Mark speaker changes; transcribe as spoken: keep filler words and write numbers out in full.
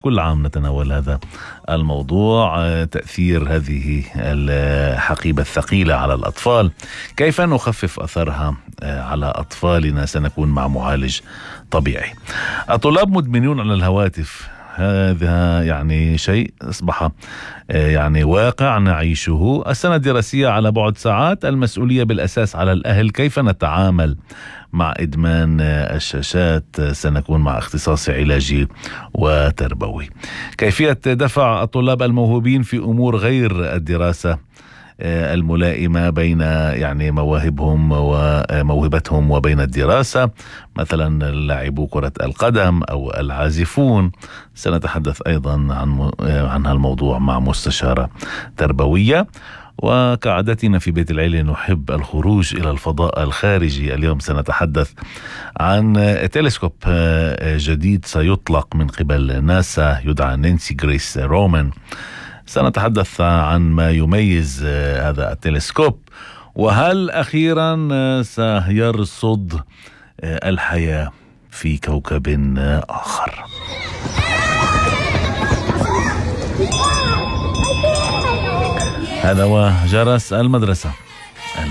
Speaker 1: كل عام نتناول هذا الموضوع، تأثير هذه الحقيبة الثقيلة على الأطفال، كيف نخفف أثرها على أطفالنا. سنكون مع معالج طبيعي. الطلاب مدمنون على الهواتف، هذا يعني شيء أصبح يعني واقع نعيشه. السنة الدراسية على بعد ساعات، المسؤولية بالأساس على الأهل. كيف نتعامل مع إدمان الشاشات؟ سنكون مع اختصاصي علاجي وتربوي. كيفية دفع الطلاب الموهوبين في أمور غير الدراسة الملائمة بين يعني مواهبهم وموهبتهم وبين الدراسة، مثلا لاعبو كرة القدم أو العازفون. سنتحدث أيضا عن عن هالموضوع مع مستشارة تربوية. وكعادتنا في بيت العيلة نحب الخروج إلى الفضاء الخارجي. اليوم سنتحدث عن تلسكوب جديد سيطلق من قبل ناسا يدعى نانسي جريس رومان. سنتحدث عن ما يميز هذا التلسكوب، وهل أخيرا سيرصد الحياة في كوكب آخر. هذا هو جرس المدرسة.